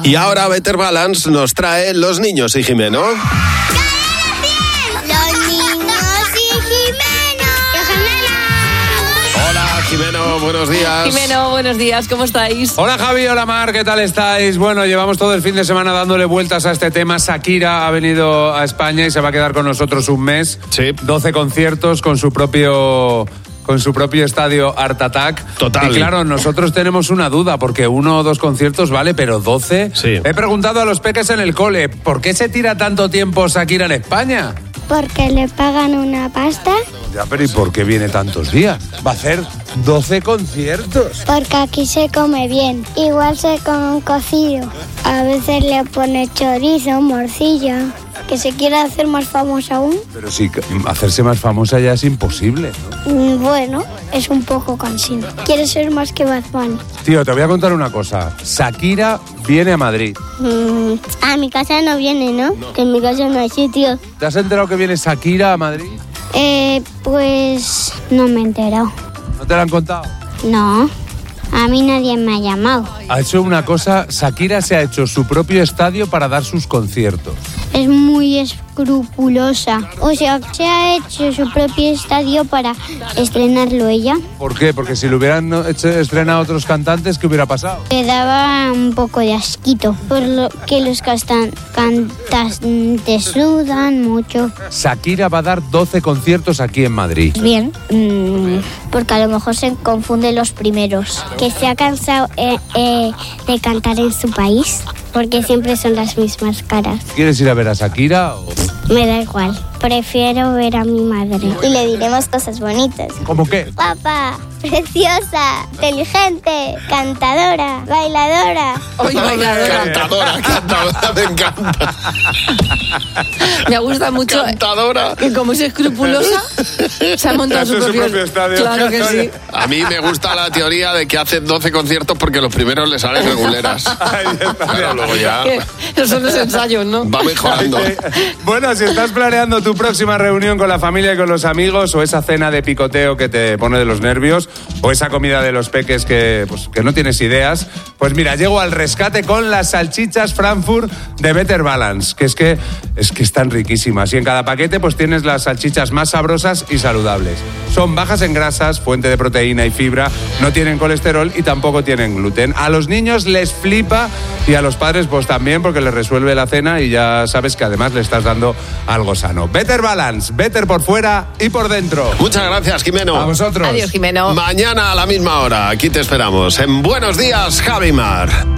Y ahora Better Balance nos trae Los Niños y Jimeno. Jimeno, buenos días. Jimeno, buenos días, ¿cómo estáis? Hola Javi, hola Mar, ¿qué tal estáis? Bueno, llevamos todo el fin de semana dándole vueltas a este tema. Shakira ha venido a España y se va a quedar con nosotros un mes. Sí. 12 conciertos con su propio estadio Art Attack. Total. Y claro, nosotros tenemos una duda, porque 1 o 2 conciertos vale, pero 12... Sí. He preguntado a los peques en el cole, ¿por qué se tira tanto tiempo Shakira en España? Porque le pagan una pasta. Ya, pero ¿y por qué viene tantos días? Va a hacer 12 conciertos. Porque aquí se come bien. Igual se come un cocido. A veces le pone chorizo, morcilla. Que se quiere hacer más famosa aún. Pero sí, hacerse más famosa ya es imposible, ¿no? Bueno, es un poco cansino. Quiere ser más que Bad Bunny. Tío, te voy a contar una cosa. Shakira viene a Madrid. A mi casa no viene, ¿no? Que en mi casa no hay sitio. ¿Te has enterado que viene Shakira a Madrid? Pues no me he enterado. ¿No te lo han contado? No, a mí nadie me ha llamado. Ha hecho una cosa, Shakira se ha hecho su propio estadio para dar sus conciertos. Es muy escrupulosa. O sea, se ha hecho su propio estadio para estrenarlo ella. ¿Por qué? Porque si lo hubieran estrenado otros cantantes, ¿qué hubiera pasado? Le daba un poco de asquito, por lo que los cantantes sudan mucho. Shakira va a dar 12 conciertos aquí en Madrid. Bien, porque a lo mejor se confunden los primeros. Que se ha cansado de cantar en su país, porque siempre son las mismas caras. ¿Quieres ir a ver a Shakira o...? Me da igual, prefiero ver a mi madre. Y le diremos cosas bonitas. ¿Cómo qué? Guapa, preciosa, inteligente, cantadora, bailadora. Oye, bailadora. Cantadora, me encanta. Me gusta mucho. Cantadora. Que como es escrupulosa, se ha montado su propio estadio. Claro que sí. A mí me gusta la teoría de que hacen 12 conciertos porque los primeros les salen reguleras. Pero luego ya Que son los ensayos, ¿no? va mejorando. Bueno, si estás planeando tu próxima reunión con la familia y con los amigos, o esa cena de picoteo que te pone de los nervios, o esa comida de los peques que no tienes ideas, pues mira, llego al rescate con las salchichas Frankfurt de Better Balance, que es que están riquísimas. Y en cada paquete pues tienes las salchichas más sabrosas y saludables. Son bajas en grasas, fuente de proteína y fibra, no tienen colesterol y tampoco tienen gluten. A los niños les flipa y a los padres pues también, porque les resuelve la cena y ya sabes que además le estás dando algo sano. Better Balance, better por fuera y por dentro. Muchas gracias, Jimeno. A vosotros. Adiós, Jimeno. Mañana a la misma hora, aquí te esperamos en Buenos Días, Javi Mar.